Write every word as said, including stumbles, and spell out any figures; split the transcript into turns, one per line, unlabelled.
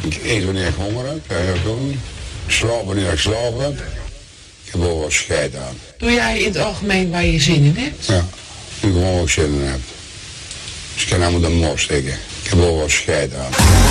Ik eet wanneer ik honger heb, dat heb ik ook niet. Ik slaap wanneer ik slaap heb. Ik heb wel wat scheid aan.
Doe jij in het algemeen waar je zin in hebt?
Ja, nu ik gewoon wat zin in heb. Dus ik kan helemaal de mos steken. Ik heb wel wat scheid aan.